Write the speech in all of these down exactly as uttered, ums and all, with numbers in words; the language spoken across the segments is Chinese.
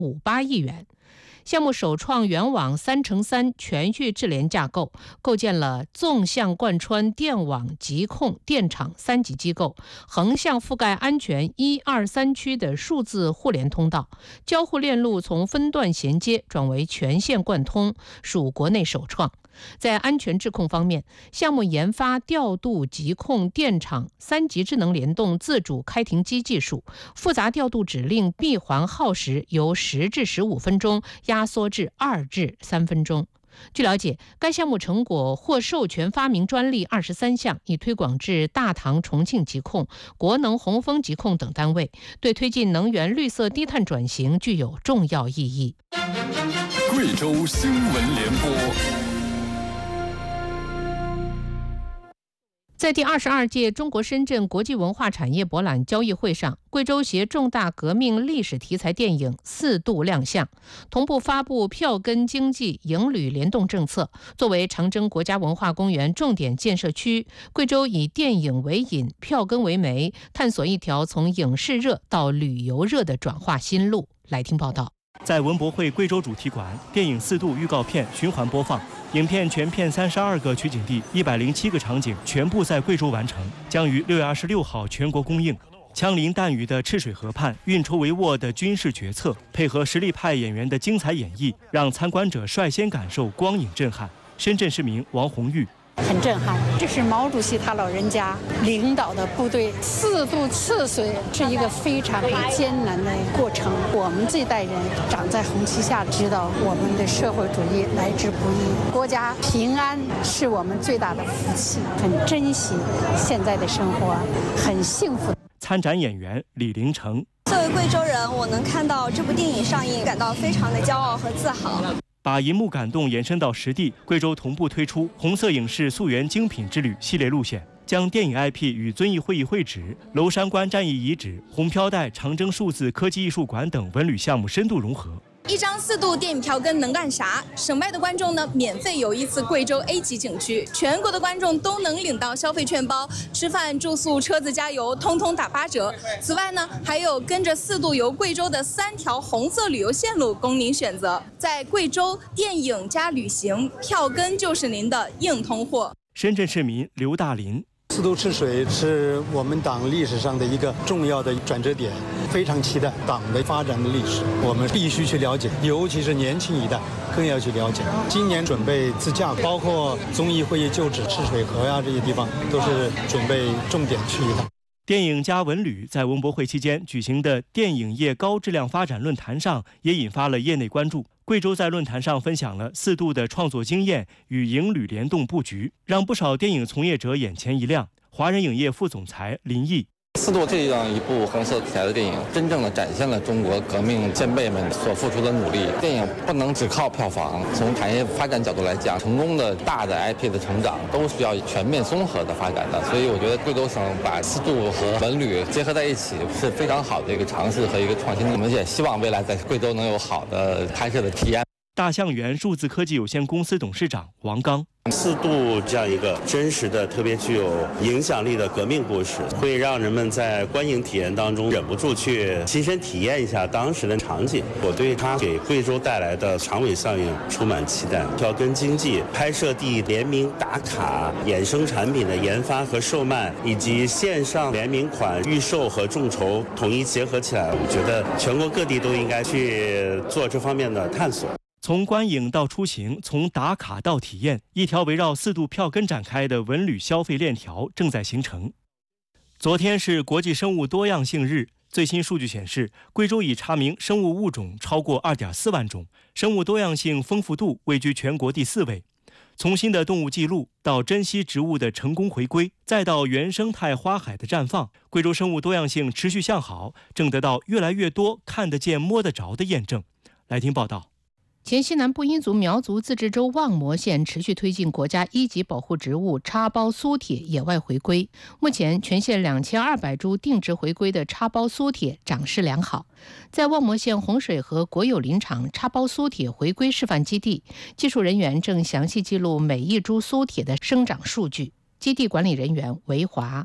五八亿元。项目首创原网三乘三全域智联架构，构建了纵向贯穿电网、集控、电厂三级机构，横向覆盖安全一二三区的数字互联通道，交互链路从分段衔接转为全线贯通，属国内首创。在安全质控方面，项目研发调度、集控、电厂三级智能联动自主开停机技术，复杂调度指令闭环耗时由十至十五分钟压缩至二至三分钟。据了解，该项目成果获授权发明专利二十三项，已推广至大唐重庆集控、国能洪峰集控等单位，对推进能源绿色低碳转型具有重要意义。 贵州新闻联播。 在第二十二届中国深圳国际文化产业博览交易会上，贵州携重大革命历史题材电影四度亮相，同步发布票根经济营旅联动政策。作为长征国家文化公园重点建设区，贵州以电影为引，票根为媒，探索一条从影视热到旅游热的转化新路。来听报道。 在文博会贵州主题馆，电影四度预告片循环播放。影片全片三十二个取景地、一百零七个场景全部在贵州完成，将于六月二十六号全国公映。枪林弹雨的赤水河畔，运筹帷幄的军事决策，配合实力派演员的精彩演绎，让参观者率先感受光影震撼。深圳市民王红玉。 很震撼，这是毛主席他老人家领导的部队四渡赤水，是一个非常艰难的过程。我们这一代人长在红旗下，知道我们的社会主义来之不易，国家平安是我们最大的福气，很珍惜现在的生活，很幸福。 参展演员李凌成。 作为贵州人，我能看到这部电影上映，感到非常的骄傲和自豪。 把银幕感动延伸到实地，贵州同步推出红色影视溯源精品之旅系列路线，将电影 I P 与遵义会议会址、娄山关战役遗址、红飘带、长征数字科技艺术馆等文旅项目深度融合。 一张四度电影票根能干啥？省外的观众呢，免费游一次贵州 A 级景区；全国的观众都能领到消费券包，吃饭、住宿、车子加油，通通打八折。此外呢，还有跟着四度游贵州的三条红色旅游线路供您选择。在贵州，电影加旅行，票根就是您的硬通货。 深圳市民刘大林。 四渡赤水是我们党历史上的一个重要的转折点，非常期待党的发展的历史，我们必须去了解，尤其是年轻一代更要去了解。今年准备自驾，包括综艺会议旧址、赤水河呀这些地方，都是准备重点去一趟。 电影加文旅在文博会期间举行的电影业高质量发展论坛上，也引发了业内关注。贵州在论坛上分享了四度的创作经验与影旅联动布局，让不少电影从业者眼前一亮。华人影业副总裁林毅。 四渡这样一部红色题材的电影，真正的展现了中国革命先辈们所付出的努力。电影不能只靠票房，从产业发展角度来讲，成功的大的 I P 的成长都需要全面综合的发展的。所以我觉得贵州省把四渡和文旅结合在一起是非常好的一个尝试和一个创新。我们也希望未来在贵州能有好的拍摄的体验。 大象园数字科技有限公司董事长王刚。 四渡这样一个真实的、特别具有影响力的革命故事，会让人们在观影体验当中忍不住去亲身体验一下当时的场景。我对它给贵州带来的长尾效应充满期待。票根经济、拍摄地联名打卡、衍生产品的研发和售卖，以及线上联名款预售和众筹统一结合起来，我觉得全国各地都应该去做这方面的探索。 从观影到出行，从打卡到体验，一条围绕四渡票根展开的文旅消费链条正在形成。昨天是国际生物多样性日，最新数据显示，贵州已查明生物物种超过 二点四万种，生物多样性丰富度位居全国第四位。从新的动物记录到珍稀植物的成功回归，再到原生态花海的绽放，贵州生物多样性持续向好，正得到越来越多看得见摸得着的验证。来听报道。 前西南布依族苗族自治州望摩县持续推进国家一级保护植物插苞苏铁野外回归。目前，全县两千二百株定植回归的插苞苏铁长势良好。在望摩县洪水河国有林场插苞苏铁回归示范基地，技术人员正详细记录每一株苏铁的生长数据。基地管理人员韦华。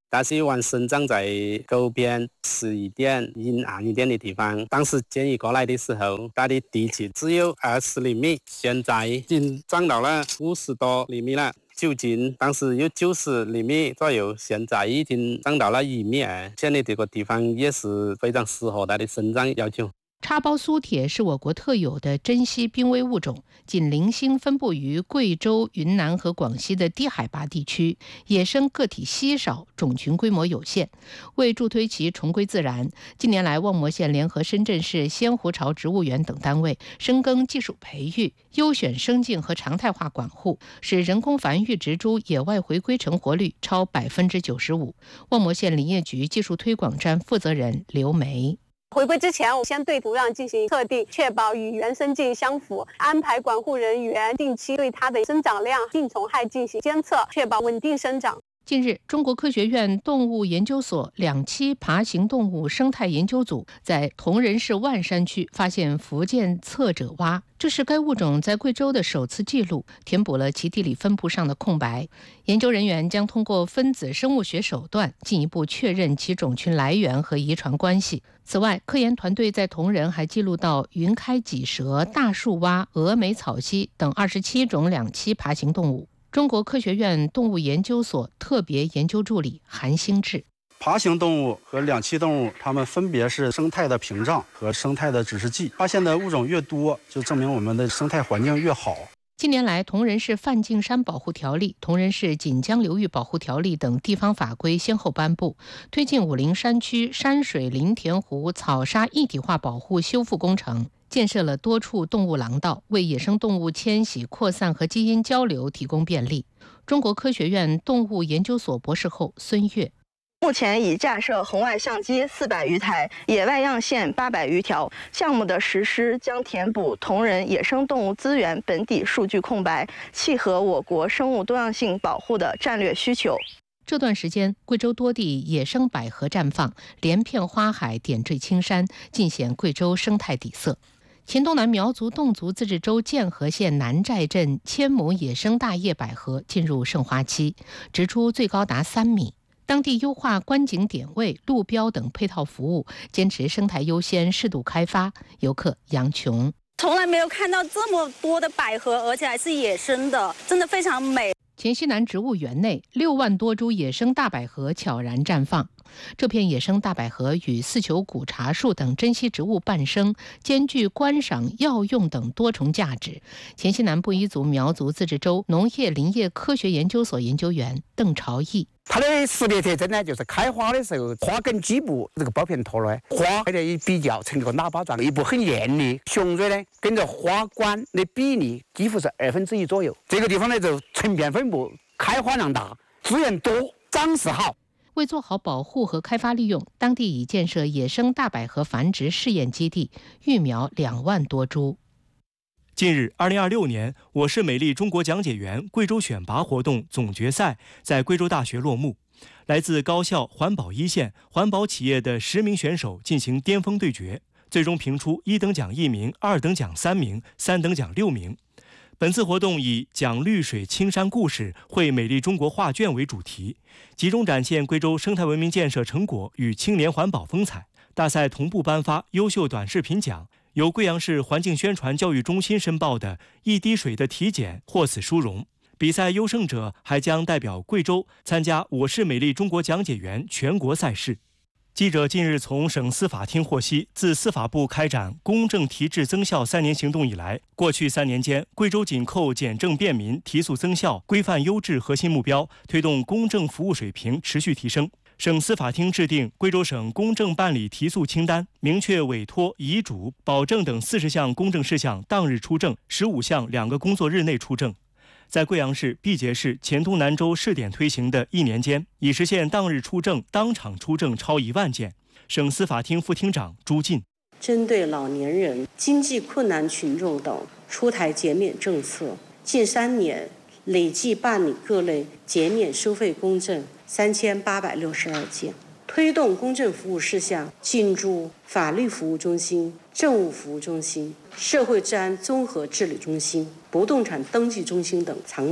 他希望生长在沟边湿一点、阴暗一点的地方。当时建议过来的时候，它的地基只有二十厘米，现在已经长到了五十多厘米了。九斤当时有九十厘米左右，现在已经长到了一米二。现在这个地方也是非常适合它的生长要求。 叉苞苏铁是我国特有的珍稀濒危物种，仅零星分布于贵州、云南和广西的低海拔地区，野生个体稀少，种群规模有限。为助推其重归自然，近年来望谟县联合深圳市仙湖巢植物园等单位深耕技术培育、优选生境和常态化管护，使人工繁育植株野外回归成活率超百分之九十五。望谟县林业局技术推广站负责人刘梅。 回归之前，我先对土壤进行测定，确保与原生境相符，安排管护人员定期对它的生长量、病虫害进行监测，确保稳定生长。 近日，中国科学院动物研究所两栖爬行动物生态研究组在铜仁市万山区发现福建侧者蛙，这是该物种在贵州的首次记录，填补了其地理分布上的空白。研究人员将通过分子生物学手段进一步确认其种群来源和遗传关系。此外，科研团队在铜仁还记录到云开脊蛇、大树蛙、峨眉草蜥等二十七种两栖爬行动物。中国科学院动物研究所特别研究助理韩兴志： 爬行动物和两栖动物，它们分别是生态的屏障和生态的指示剂。发现的物种越多，就证明我们的生态环境越好。 近年来，铜仁市梵净山保护条例、铜仁市锦江流域保护条例等地方法规先后颁布，推进武陵山区山水林田湖草沙一体化保护修复工程，建设了多处动物廊道，为野生动物迁徙、扩散和基因交流提供便利。中国科学院动物研究所博士后孙悦： 目前已架设红外相机四百余台，野外样线八百余条。项目的实施将填补铜仁野生动物资源本地数据空白，契合我国生物多样性保护的战略需求。 这段时间，贵州多地野生百合绽放，连片花海点缀青山，尽显贵州生态底色。黔东南苗族侗族自治州建和县南寨镇千亩野生大叶百合进入盛花期，植株最高达三米。当地优化观景点位、路标等配套服务，坚持生态优先、适度开发。游客杨琼： 从来没有看到这么多的百合，而且还是野生的，真的非常美。 黔西南植物园内，六万多株野生大百合悄然绽放。这片野生大百合与四球古茶树等珍稀植物伴生，兼具观赏、药用等多重价值。黔西南布依族苗族自治州农业林业科学研究所研究员邓朝义： 它的识别特征呢，就是开花的时候，花根基部这个苞片脱落，花和它一比较成个喇叭状，一部很艳丽。雄蕊呢，跟着花冠的比例几乎是二分之一左右。这个地方呢，就成片分布，开花量大，资源多，长势好。 为做好保护和开发利用，当地已建设野生大百合繁殖试验基地，育苗两万多株。 近日，二零二六年我是美丽中国讲解员贵州选拔活动总决赛在贵州大学落幕。来自高校、环保一线、环保企业的十名选手进行巅峰对决，最终评出一等奖一名、二等奖三名、三等奖六名。本次活动以讲绿水青山故事、绘美丽中国画卷为主题，集中展现贵州生态文明建设成果与青年环保风采。大赛同步颁发优秀短视频奖，由贵阳市环境宣传教育中心申报的一滴水的体检获此殊荣。比赛优胜者还将代表贵州参加我是美丽中国讲解员全国赛事。记者近日从省司法厅获悉，自司法部开展公正提质增效三年行动以来，过去三年间，贵州紧扣简政便民、提速增效、规范优质核心目标，推动公正服务水平持续提升。省司法厅制定贵州省公正办理提速清单，明确委托、遗嘱、保证等四十项公证事项当日出证，十五项两个工作日内出证。在贵阳市、毕节市、黔东南州试点推行的一年间，已实现当日出证、当场出证超一万件。省司法厅副厅长朱进： 针对老年人、经济困难群众等出台减免政策，近三年累计办理各类减免收费公证三千八百六十二件，推动公证服务事项进驻法律服务中心、政务服务中心、社会治安综合治理中心、不动产登记中心等场所，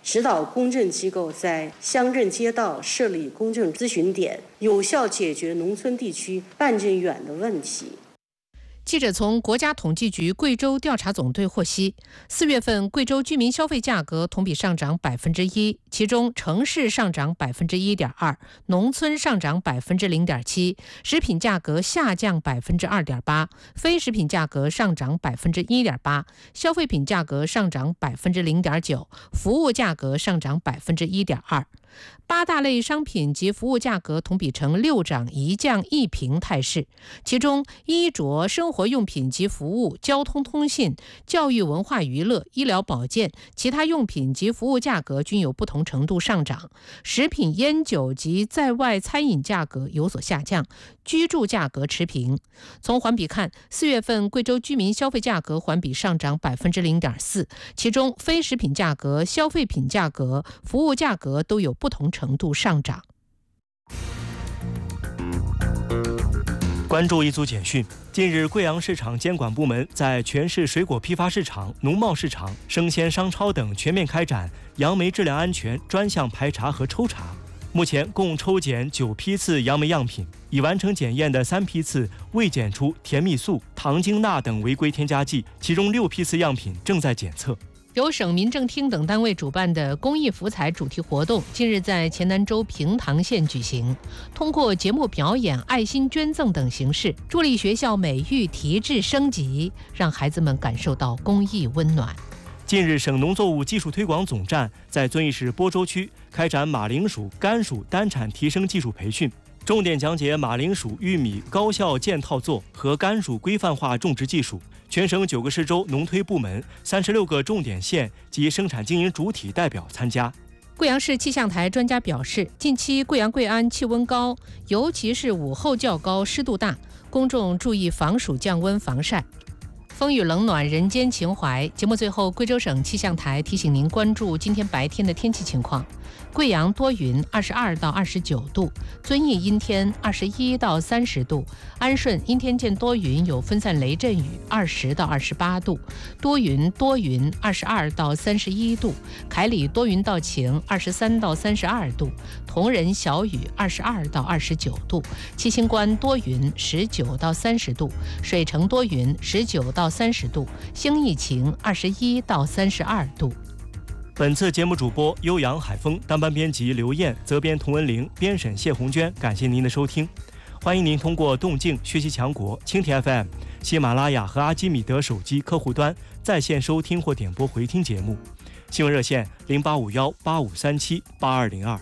指导公证机构在乡镇街道设立公证咨询点，有效解决农村地区办证远的问题。 记者从国家统计局贵州调查总队获悉，四月份贵州居民消费价格同比上涨百分之一，其中城市上涨百分之一点二，农村上涨百分之零点七，食品价格下降百分之二点八，非食品价格上涨百分之一点八，消费品价格上涨百分之零点九，服务价格上涨百分之一点二。八大类商品及服务价格同比呈六涨一降一平态势，其中衣着、生活用品及服务、交通通信、教育文化娱乐、医疗保健、其他用品及服务价格均有不同程度上涨，食品、烟酒及在外餐饮价格有所下降，居住价格持平。从环比看，四月份贵州居民消费价格环比上涨百分之零点四，其中非食品价格、消费品价格、服务价格都有不同程度上涨。 关注一组简讯。近日，贵阳市场监管部门在全市水果批发市场、农贸市场、生鲜商超等全面开展杨梅质量安全专项排查和抽查。目前共抽检九批次杨梅样品，已完成检验的三批次未检出甜蜜素、糖精钠等违规添加剂，其中六批次样品正在检测。 由省民政厅等单位主办的公益福彩主题活动近日在黔南州平塘县举行，通过节目表演、爱心捐赠等形式，助力学校美育提质升级，让孩子们感受到公益温暖。 近日，省农作物技术推广总站在遵义市播州区开展马铃薯、甘薯单产提升技术培训，重点讲解马铃薯、玉米高效间套作和甘薯规范化种植技术。全省九个市州农推部门、三十六个重点县及生产经营主体代表参加。 贵阳市气象台专家表示，近期贵阳贵安气温高，尤其是午后较高，湿度大，公众注意防暑降温防晒。风雨冷暖人间情怀。节目最后，贵州省气象台提醒您关注今天白天的天气情况。贵阳多云，二十二到二十九度；遵义阴天，二十一到三十度；安顺阴天见多云，有分散雷阵雨，二十到二十八度；多云多云，二十二到三十一度；凯里多云到晴，二十三到三十二度；铜仁小雨，二十二到二十九度；七星关多云，十九到三十度；水城多云，十九到三十度；兴义晴，二十一到三十二度。 本次节目主播悠扬海峰，当班编辑刘燕，责编童文玲，编审谢红娟。感谢您的收听，欢迎您通过动静学习强国、蜻蜓 F M、喜马拉雅和阿基米德手机客户端在线收听或点播回听节目。新闻热线零八五幺八五三七八二零二。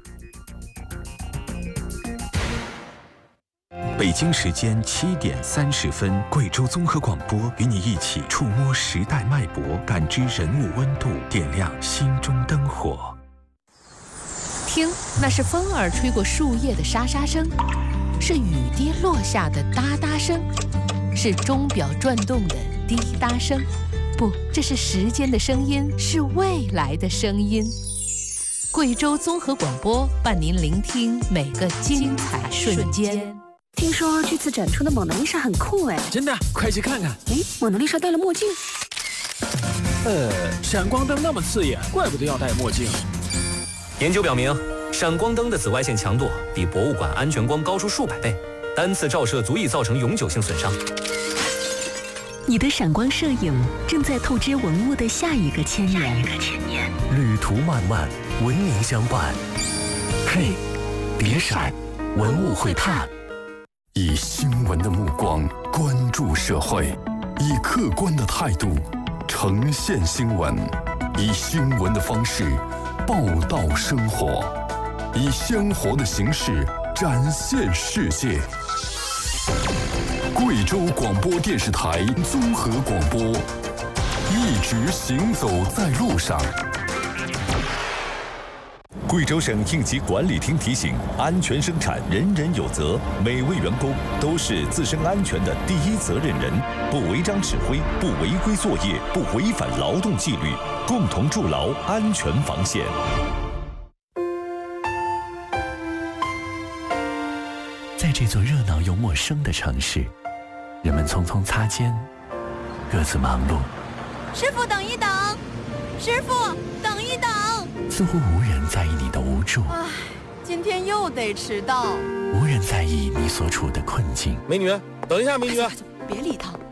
北京时间七点三十分，贵州综合广播与你一起触摸时代脉搏，感知人物温度，点亮心中灯火。 听，那是风儿吹过树叶的沙沙声，是雨滴落下的哒哒声，是钟表转动的滴答声。不，这是时间的声音，是未来的声音。贵州综合广播伴您聆听每个精彩瞬间。 听说这次展出的蒙娜丽莎很酷哎！ 真的，快去看看！ 哎，蒙娜丽莎戴了墨镜。 呃，闪光灯那么刺眼，怪不得要戴墨镜。 研究表明，闪光灯的紫外线强度比博物馆安全光高出数百倍，单次照射足以造成永久性损伤。 你的闪光摄影正在透支文物的下一个千年。 旅途漫漫，文明相伴。嘿，别闪，文物会探。 以新闻的目光关注社会，以客观的态度呈现新闻，以新闻的方式报道生活，以鲜活的形式展现世界。贵州广播电视台综合广播，一直行走在路上。 贵州省应急管理厅提醒：安全生产，人人有责。每位员工都是自身安全的第一责任人，不违章指挥，不违规作业，不违反劳动纪律，共同筑牢安全防线。 在这座热闹又陌生的城市，人们匆匆擦肩，各自忙碌。 师傅，等一等！师傅，等一等！ 似乎无人在意你的无助。 唉，今天又得迟到。 无人在意你所处的困境。 美女，等一下，美女， 别理他。